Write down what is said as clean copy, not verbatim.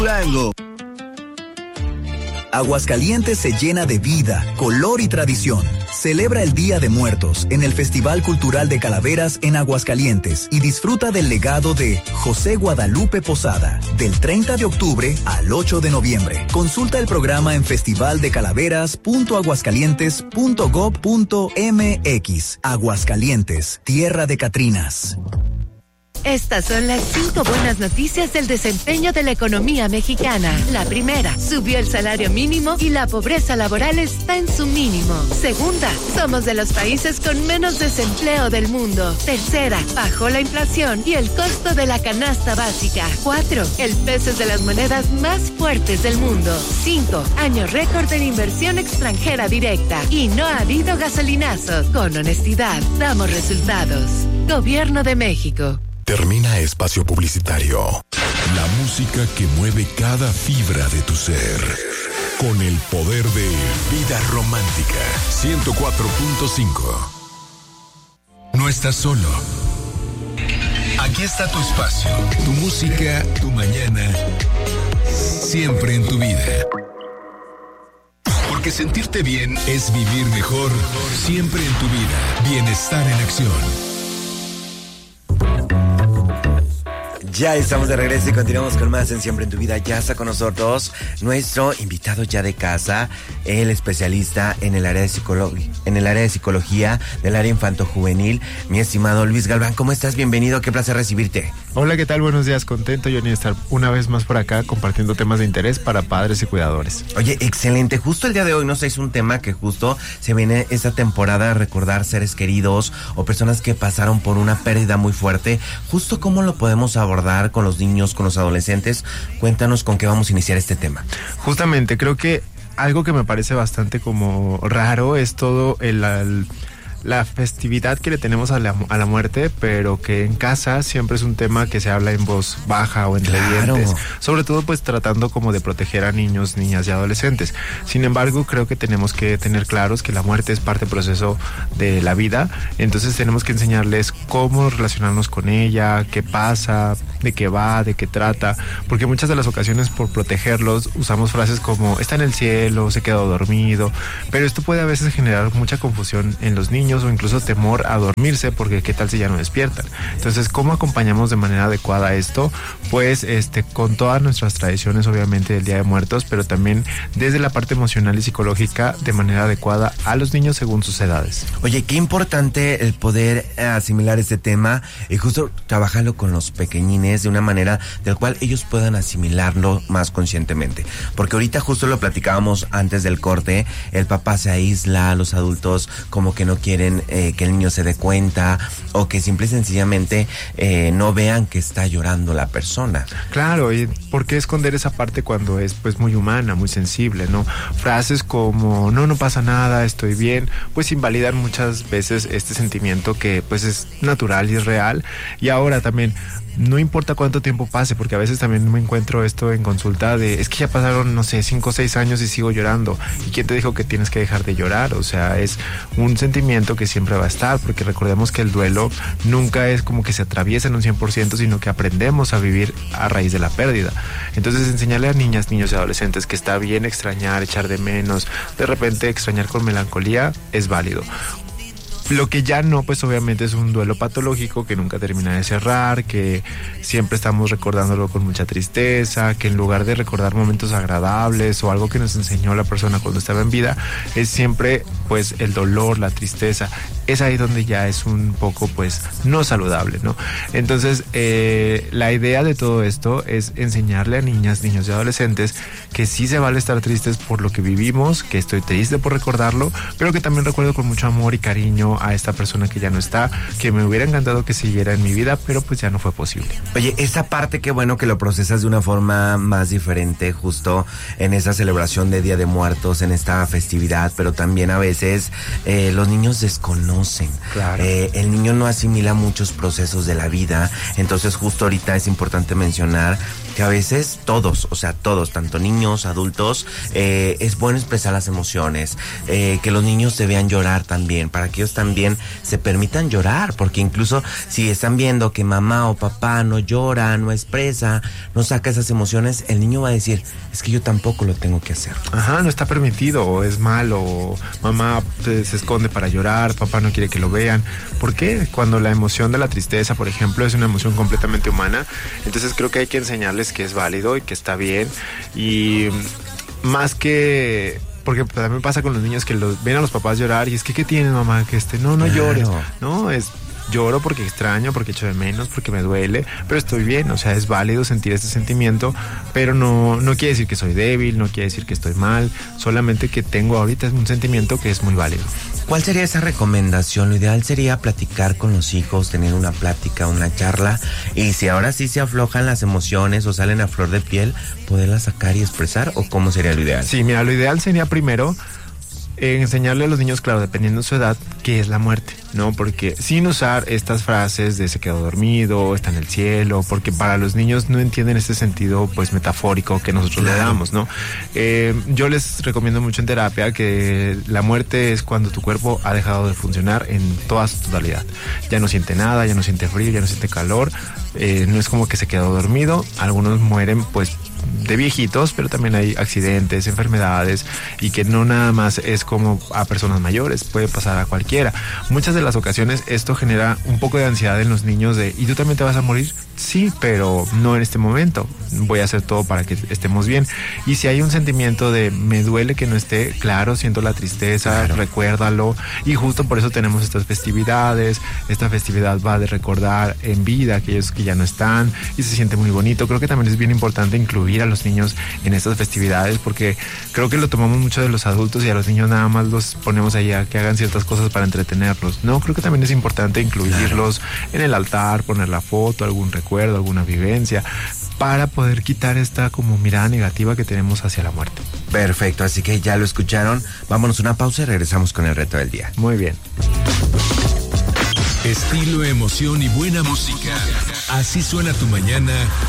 Durango. Aguascalientes se llena de vida, color y tradición. Celebra el Día de Muertos en el Festival Cultural de Calaveras en Aguascalientes y disfruta del legado de José Guadalupe Posada del 30 de octubre al 8 de noviembre. Consulta el programa en festivaldecalaveras.aguascalientes.gov.mx. Aguascalientes, tierra de Catrinas. Estas son las 5 buenas noticias del desempeño de la economía mexicana. La primera, subió el salario mínimo y la pobreza laboral está en su mínimo. Segunda, somos de los países con menos desempleo del mundo. Tercera, bajó la inflación y el costo de la canasta básica. 4, el peso es de las monedas más fuertes del mundo. 5, año récord en inversión extranjera directa. Y no ha habido gasolinazos. Con honestidad, damos resultados. Gobierno de México. Termina espacio publicitario. La música que mueve cada fibra de tu ser. Con el poder de Vida Romántica 104.5. No estás solo. Aquí está tu espacio, tu música, tu mañana, siempre en tu vida. Porque sentirte bien es vivir mejor, siempre en tu vida. Bienestar en acción. Ya estamos de regreso y continuamos con más en Siempre en tu Vida. Ya está con nosotros nuestro invitado ya de casa, el especialista en el área de psicología del área infanto-juvenil, mi estimado Luis Galván. ¿Cómo estás? Bienvenido, qué placer recibirte. Hola, ¿qué tal? Buenos días, contento Johnny de estar una vez más por acá compartiendo temas de interés para padres y cuidadores. Oye, excelente. Justo el día de hoy nos traes un tema que justo se viene esta temporada a recordar seres queridos o personas que pasaron por una pérdida muy fuerte. Justo cómo lo podemos abordar con los niños, con los adolescentes. Cuéntanos con qué vamos a iniciar este tema. Justamente, creo que algo que me parece bastante como raro es todo la festividad que le tenemos a la muerte, pero que en casa siempre es un tema que se habla en voz baja o entre dientes, sobre todo pues tratando como de proteger a niños, niñas y adolescentes. Sin embargo, creo que tenemos que tener claros que la muerte es parte del proceso de la vida, entonces tenemos que enseñarles cómo relacionarnos con ella, qué pasa, de qué va, de qué trata, porque muchas de las ocasiones por protegerlos usamos frases como está en el cielo, se quedó dormido, pero esto puede a veces generar mucha confusión en los niños o incluso temor a dormirse porque qué tal si ya no despiertan. Entonces, ¿cómo acompañamos de manera adecuada esto? Pues con todas nuestras tradiciones obviamente del Día de Muertos, pero también desde la parte emocional y psicológica de manera adecuada a los niños según sus edades. Oye, qué importante el poder asimilar este tema y justo trabajarlo con los pequeñines de una manera del cual ellos puedan asimilarlo más conscientemente, porque ahorita justo lo platicábamos antes del corte, el papá se aísla, los adultos como que no quieren que el niño se dé cuenta o que simple y sencillamente no vean que está llorando la persona. Claro, y ¿por qué esconder esa parte cuando es pues muy humana, muy sensible, ¿no? Frases como no pasa nada, estoy bien, pues invalidan muchas veces este sentimiento que pues es natural y es real. Y ahora también no importa cuánto tiempo pase, porque a veces también me encuentro esto en consulta de, es que ya pasaron, no sé, 5 o 6 años y sigo llorando. ¿Y quién te dijo que tienes que dejar de llorar? O sea, es un sentimiento que siempre va a estar, porque recordemos que el duelo nunca es como que se atraviesa en un 100%, sino que aprendemos a vivir a raíz de la pérdida. Entonces, enseñarle a niñas, niños y adolescentes que está bien extrañar, echar de menos, de repente extrañar con melancolía, es válido. Lo que ya no, pues obviamente es un duelo patológico que nunca termina de cerrar, que siempre estamos recordándolo con mucha tristeza, que en lugar de recordar momentos agradables o algo que nos enseñó la persona cuando estaba en vida, es siempre pues el dolor, la tristeza. Es ahí donde ya es un poco pues no saludable, ¿no? Entonces la idea de todo esto es enseñarle a niñas, niños y adolescentes que sí se vale estar tristes por lo que vivimos, que estoy triste por recordarlo, pero que también recuerdo con mucho amor y cariño a esta persona que ya no está, que me hubiera encantado que siguiera en mi vida, pero pues ya no fue posible. Oye, esa parte qué bueno que lo procesas de una forma más diferente justo en esa celebración de Día de Muertos, en esta festividad, pero también a veces los niños desconocen. Claro. El niño no asimila muchos procesos de la vida, entonces justo ahorita es importante mencionar que porque a veces todos, tanto niños, adultos, es bueno expresar las emociones, que los niños se vean llorar también, para que ellos también se permitan llorar, porque incluso si están viendo que mamá o papá no llora, no expresa, no saca esas emociones, el niño va a decir, es que yo tampoco lo tengo que hacer. Ajá, no está permitido, o es malo, o mamá se esconde para llorar, papá no quiere que lo vean. ¿Por qué? Cuando la emoción de la tristeza, por ejemplo, es una emoción completamente humana, entonces creo que hay que enseñarles que es válido y que está bien, y más que... Porque también pasa con los niños que ven a los papás llorar y es que, ¿qué tienes, mamá? Que no Claro. llores. No, lloro porque extraño, porque echo de menos, porque me duele, pero estoy bien, o sea, es válido sentir este sentimiento, pero no quiere decir que soy débil, no quiere decir que estoy mal, solamente que tengo ahorita un sentimiento que es muy válido. ¿Cuál sería esa recomendación? Lo ideal sería platicar con los hijos, tener una plática, una charla, y si ahora sí se aflojan las emociones o salen a flor de piel, poderlas sacar y expresar, ¿o cómo sería lo ideal? Sí, mira, lo ideal sería primero enseñarle a los niños, claro, dependiendo de su edad, qué es la muerte, ¿no? Porque sin usar estas frases de se quedó dormido, está en el cielo, porque para los niños no entienden este sentido, pues, metafórico que nosotros le damos, ¿no? Yo les recomiendo mucho en terapia que la muerte es cuando tu cuerpo ha dejado de funcionar en toda su totalidad. Ya no siente nada, ya no siente frío, ya no siente calor, no es como que se quedó dormido. Algunos mueren, pues, de viejitos, pero también hay accidentes, enfermedades, y que no nada más es como a personas mayores, puede pasar a cualquiera. Muchas de las ocasiones esto genera un poco de ansiedad en los niños de, ¿y tú también te vas a morir? Sí, pero no en este momento, voy a hacer todo para que estemos bien. Y si hay un sentimiento de me duele que no esté, claro, siento la tristeza, claro, recuérdalo, y justo por eso tenemos estas festividades. Esta festividad va de recordar en vida a aquellos que ya no están, y se siente muy bonito. Creo que también es bien importante incluir a los niños en estas festividades, porque creo que lo tomamos mucho de los adultos y a los niños nada más los ponemos ahí a que hagan ciertas cosas para entretenerlos. No, creo que también es importante incluirlos, claro, en el altar, poner la foto, algún recuerdo, alguna vivencia, para poder quitar esta como mirada negativa que tenemos hacia la muerte. Perfecto, así que ya lo escucharon. Vámonos a una pausa y regresamos con el reto del día. Muy bien. Estilo, emoción y buena música. Así suena tu mañana